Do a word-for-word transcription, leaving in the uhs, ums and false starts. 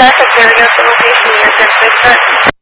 traffic, there we go to location, you're good, good, good.